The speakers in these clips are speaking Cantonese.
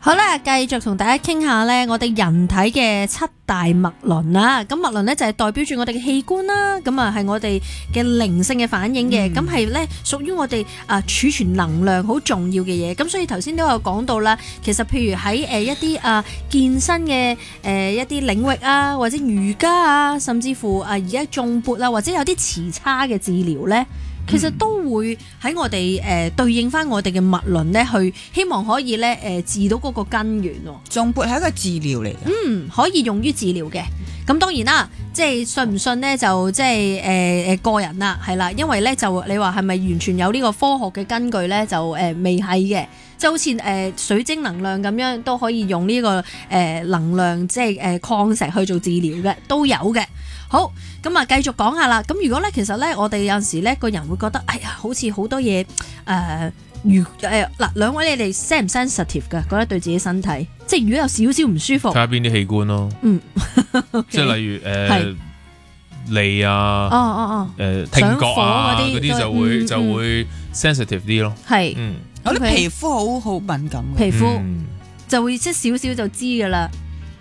好啦，繼續同大家傾下咧，我哋人體嘅七大脈輪啦。咁脈輪咧就係代表住我哋嘅器官啦，咁啊係我哋嘅靈性嘅反應嘅，咁係咧屬於我哋儲存能量好重要嘅嘢。咁所以頭先都有講到啦，其實譬如喺一啲健身嘅一啲領域啊，或者瑜伽啊，甚至乎而家頌缽啊，或者有啲磁叉嘅治療咧。其實都會喺我哋對應翻我哋嘅脈輪咧，去希望可以咧治到嗰個根源喎。 頌缽係一個治療嚟嘅， 可以用於治療嘅。咁當然啦，即係信唔信咧，就即係個人啦，係啦。因為咧就你話係咪完全有呢個科學嘅根據咧，就未係嘅。即係好似水晶能量咁樣都可以用呢個能量，即係礦石去做治療嘅，都有嘅。好，咁繼續講下啦。咁如果咧，其實咧，我哋有陣時咧，個人會覺得，哎呀，好似好多嘢嗱，兩位你哋 sensitive 唔 sensitive 㗎？覺得對自己身體，即係如果有少少唔舒服， 睇下邊啲器官咯。即係例如脷啊，聽覺啊嗰啲就會 sensitive 啲咯。 係， 我啲皮膚好敏感嘅， 皮膚就會即係少少就知㗎啦。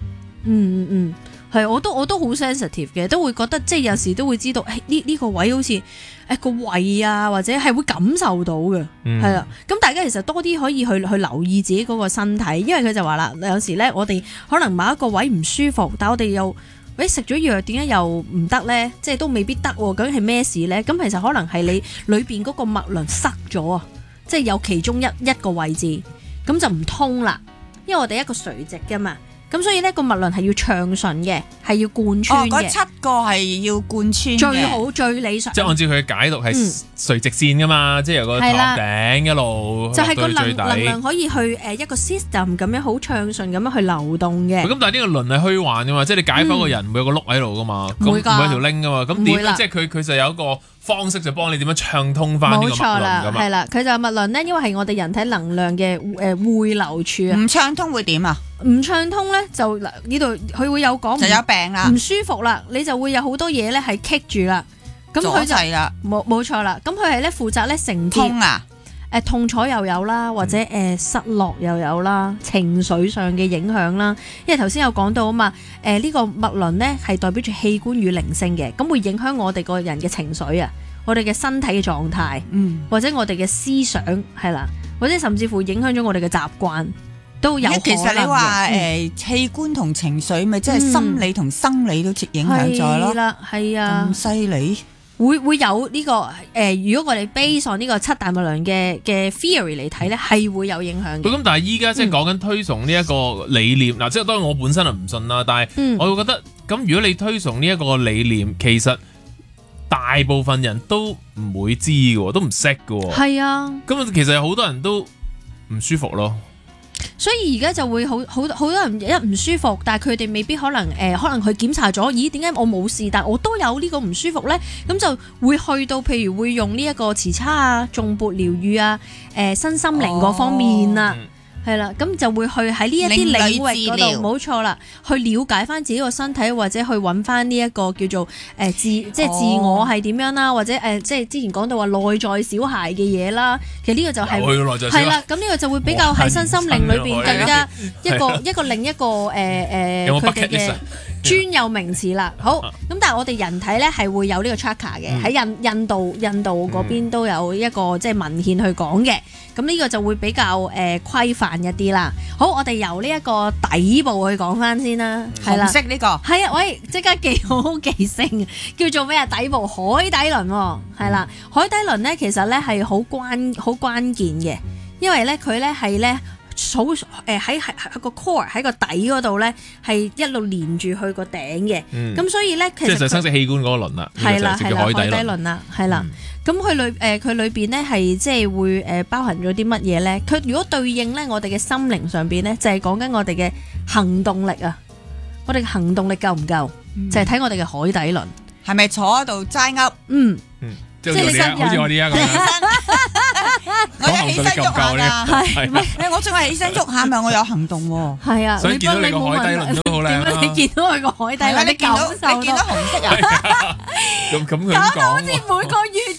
係，我都好 sensitive 嘅，都會覺得即係有時都會知道，呢個位好似個胃啊，或者係會感受到嘅，係啦。咁大家其實多啲可以去留意自己嗰個身體，因為佢就話啦，有時咧我哋可能某一個位唔舒服，但我哋又食咗藥，點解又唔得咧？即係都未必得喎，究竟係咩事咧？咁其實可能係你裏邊嗰個脈輪塞咗啊，即係有其中一個位置咁就唔通啦，因為我哋一個垂直噶嘛。咁所以呢個脈輪係要暢順嘅，係要貫穿嘅。 嗰7個係要貫穿嘅， 最好最理想。 即係按照佢嘅解讀係垂直線噶嘛，即係由個頭頂一路就係個最底能量可以去一個 system 咁樣好暢順咁樣去流動嘅。 咁但係呢個輪係虛幻噶嘛，即係你解剖個人唔會有個碌喺度噶嘛，咁唔會有條 link 噶嘛，咁點咧？即係佢就有一個方式就幫你點樣暢通翻呢個脈輪㗎嘛。冇錯啦， 係啦，佢就脈輪咧，因為係我哋人體能量嘅匯流處啊。 唔暢通會點啊？ 唔暢通咧就嗱呢度佢會有講就有病啦， 唔舒服啦，你就會有好多嘢咧係棘住啦。咁佢就啦， 冇錯啦。咁佢係咧負責咧承接痛啊， 痛楚又有啦，或者失落又有啦，情緒上嘅影響啦。因為頭先有講到啊嘛，呢個脈輪咧係代表住器官與靈性嘅，咁會影響我哋個人嘅情緒啊，我哋嘅身體嘅狀態，或者我哋嘅思想係啦，或者甚至乎影響咗我哋嘅習慣。都有可能。 其實你話器官同情緒咪即係心理同生理都影響咗咯。係啦， 係啊， 咁犀利。 會有呢個如果我哋 base on 呢個七大脈輪嘅 theory 嚟睇咧，係會有影響嘅。 咁但係依家即係講緊推崇呢一個理念，嗱，即係當然我本身係唔信啦，但係我會覺得咁如果你推崇呢一個理念，其實大部分人都唔會知嘅，都唔識嘅。係啊，咁其實有好多人都唔舒服咯。 所以而家就會好多人一唔舒服，但係佢哋未必可能去檢查咗，咦，點解我冇事，但我都有呢個唔舒服呢？咁就會去到譬如會用呢一個磁叉啊、頌缽療癒啊、身心靈嗰方面啦。係啦，咁就會去喺呢一啲領域嗰度，冇錯啦，去了解翻自己個身體，或者去揾翻呢一個叫做即係自我係點樣啦，或者即係之前講到話內在小孩嘅嘢啦，其實呢個就係啦，咁呢個就會比較喺身心靈裏邊更加一個另一個佢哋嘅專有名詞啦。好，咁但係我哋人體咧係會有呢個 chakra 嘅，喺印度嗰邊都有一個即係文獻去講嘅。咁呢個就會比較規範一啲啦。好，我哋由呢一個底部去講翻先啦。係啦， 紅色呢個係啊，喂，即刻記好記性，叫做咩啊？底部海底輪喎，係啦，海底輪咧其實咧係好關鍵嘅，因為咧佢咧係咧好喺個 core 喺個底嗰度咧係一路連住去個頂嘅。咁所以咧其實即係生殖器官嗰個輪啦，係啦， 係啦，海底輪啦，係啦。咁佢裏邊咧係即係會包含咗啲乜嘢咧？佢如果對應咧我哋嘅心靈上邊咧，就係講緊我哋嘅行動力啊！我哋嘅行動力夠唔夠？就係睇我哋嘅海底輪係咪坐喺度齋噏？ 即係好似我哋而家咁樣， 我一起身喐下㗎，我仲係起身喐下咪我有行動喎。 係啊， 所以見到你個海底輪都好靚啦。 你見到佢個海底輪，你見到紅色啊？ 咁佢搞到好似每個月嗰啲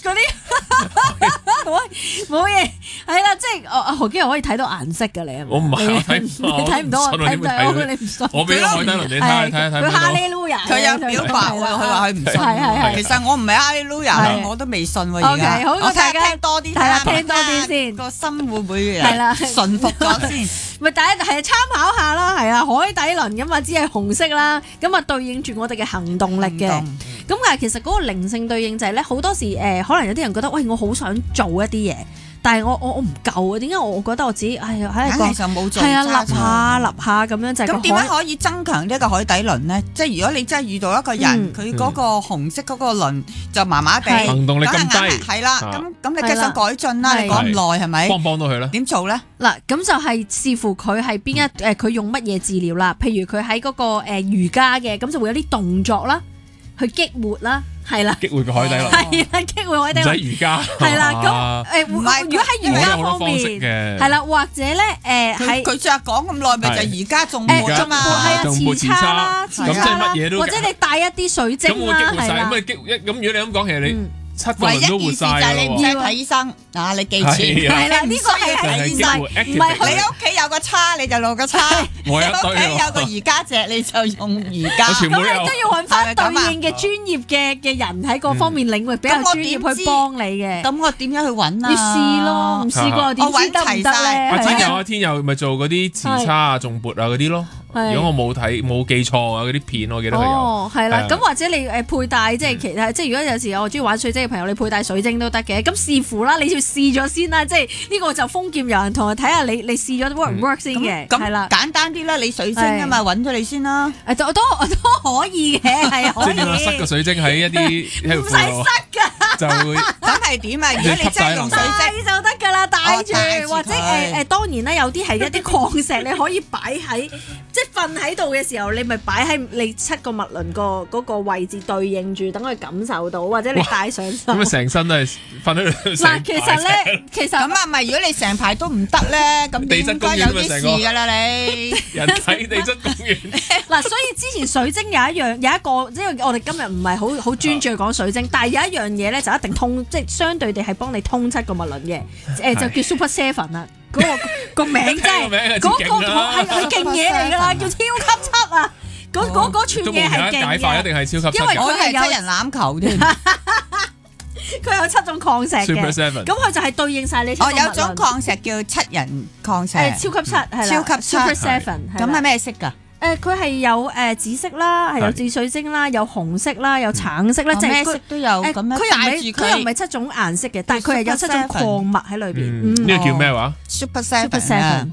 冇嘢，係啦，即係何基可以睇到顏色㗎你係咪？ 我唔係，我睇你睇唔到啊，睇唔到，你唔信。 我俾個海底輪你睇睇。 佢哈利路亞， 佢有表白喎，佢話佢唔信。 係其實我唔係哈利路亞，我都未信喎而家。 好， 我睇下聽多啲， 係啦，聽多啲先， 個心會唔會係啦順服咗先？ 咪第一係參考下啦，係啊，海底輪咁啊，只係紅色啦，咁啊對應住我哋嘅行動力嘅。咁但係其實嗰個靈性對應就係咧，好多時可能有啲人覺得，喂，我好想做一啲嘢。但係我唔夠啊？點解我覺得我自己喺一個係啊立下咁樣就係咁點樣可以增強呢一個海底輪呢？即係如果你真係遇到一個人，佢嗰個紅色嗰個輪就麻麻地， 行動力咁低， 係啦，咁你梗係想改進啦，你講唔耐係咪？ 幫到佢咧？ 點做咧？ 嗱，咁就係視乎佢係邊一佢用乜嘢治療啦。譬如佢喺嗰個瑜伽嘅，咁就會有啲動作啦，去激活啦。係啦， 激活個海底輪， 係啦，激活海底輪， 唔使瑜伽， 係啦，咁如果喺瑜伽方面，係啦，或者咧佢就講咁耐，咪就係瑜伽頌缽啊嘛， 係啊，持叉啦， 咁即係乜嘢都， 或者你帶一啲水晶啦，係啦， 咁如果你咁講，其實你7個輪都活晒咯，你唔使睇醫生啊！你記住， 係啦，呢個係睇醫生，唔係你屋企有個叉你就攞個叉， 我屋企有個瑜伽席你就用瑜伽， 咁你都要揾翻對應嘅專業嘅人喺各方面領域比較專業去幫你嘅。 咁我點樣去揾啊？ 要試咯，唔試過又點知得唔得咧？ 阿天佑咪做嗰啲持叉啊、頌缽啊嗰啲咯。如果我冇記錯啊，嗰啲片我記得佢有。 哦，係啦，咁或者你佩戴即係其他，即係如果有時我中意玩水晶嘅朋友，你佩戴水晶都得嘅。咁視乎啦，你要試咗先啦，即係呢個就封劍遊人同我睇下你試咗 work 唔 work 先嘅。係啦， 簡單啲啦，你水晶啊嘛，揾咗你先啦。 都可以嘅，係可以。 即係塞個水晶喺一啲唔使塞㗎， 就會咁係點啊？如果你真係用水晶就得㗎啦，帶住或者當然啦，有啲係一啲礦石你可以擺喺。即係瞓喺度嘅時候，你咪擺喺你7個脈輪嗰個位置對應住，等佢感受到，或者你戴上身。咁成身都係瞓喺度。 嗱，其實咁啊，唔係如果你成排都唔得咧，咁應該有啲事㗎啦，你人體地質公園。 嗱，所以之前水晶有一個，即係我哋今日唔係好專注去講水晶，但係有一樣嘢咧就一定通，即係相對地係幫你通7個脈輪嘅，就叫 Super Seven 啦。嗰個名真係嗰個係勁嘢嚟㗎啦，叫超級7啊！嗰串嘢係勁嘅， 解法一定係超級7， 因為佢係7人欖球添。 佢有7種礦石嘅， Super Seven， 咁佢就係對應晒你。 哦，有種礦石叫7人礦石， 超級7係啦，超級 Super Seven。咁係咩色㗎？ 佢係有紫色啦，係有紫水晶啦，有紅色啦，有橙色啦，即係咩色都有。咁樣帶住佢又唔係7種顏色嘅，但係佢係有7種礦物喺裏邊。 呢個叫咩話 ？Super Seven。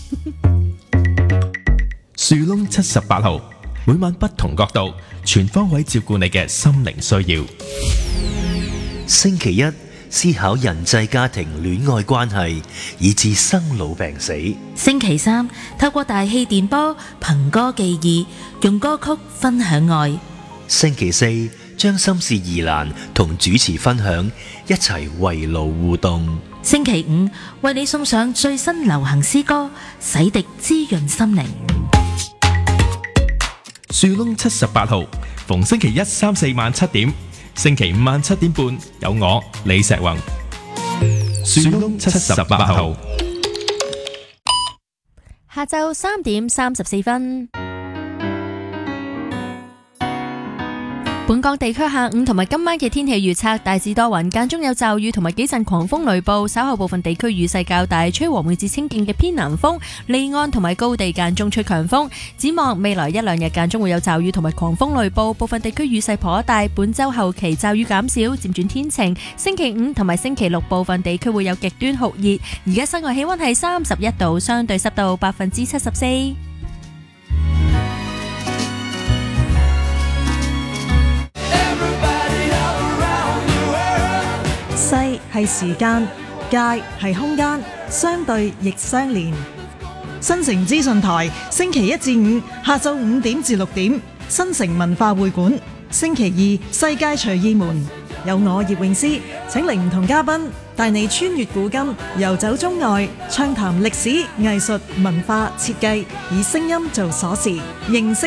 樹窿78號，每晚不同角度，全方位照顧你嘅心靈需要。 星期一思考人際家庭戀愛關係，以至生老病死。 星期三透過大氣電波憑歌寄意，用歌曲分享愛。 星期四將心事疑難同主持分享，一齊圍爐互動。 星期五為你送上最新流行詩歌，洗滌滋潤心靈。 樹窿78號，逢星期一、3、4晚7點，星期五晚7點半有我李石宏。樹窿78號， 下晝3點34分。本港地區下午同埋今晚嘅天氣預測，大致多雲，間中有驟雨同埋幾陣狂風雷暴，稍後部分地區雨勢較大，吹和緩至清勁嘅偏南風，離岸同埋高地間中吹強風。展望未來1-2日間中會有驟雨同埋狂風雷暴，部分地區雨勢頗大。本週後期驟雨減少，漸轉天晴。星期五同埋星期六部分地區會有極端酷熱。而家室外氣溫係31度，相對濕度74%。 世係時間，界係空間，相對亦相連。新城資訊台星期一至五下晝5點至6點，新城文化會館；星期二世界隨意門，有我葉詠詩請嚟唔同嘉賓，帶你穿越古今，遊走中外，暢談歷史、藝術、文化、設計，以聲音做鎖匙，認識